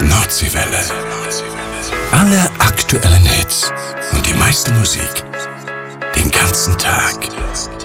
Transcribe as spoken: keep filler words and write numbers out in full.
Nordseewelle. Alle aktuellen Hits und die meiste Musik. Den ganzen Tag.